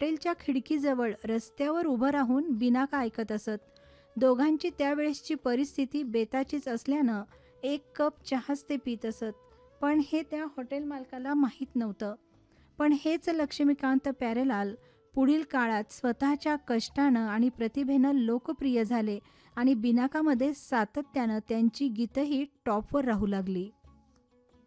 हॉटेलच्या खिडकीजवळ रस्त्यावर उभं राहून बिनाका ऐकत असत. दोघांची त्यावेळेसची परिस्थिती बेताचीच असल्यानं 1 कप चहाच ते पीत असत. पण हे त्या हॉटेल मालकाला माहीत नव्हतं. पण हेच लक्ष्मीकांत प्यारेलाल पुढील काळात स्वतःच्या कष्टानं आणि प्रतिभेनं लोकप्रिय झाले आणि बिनाकामध्ये सातत्यानं त्यांची गीतंही टॉपवर राहू लागली.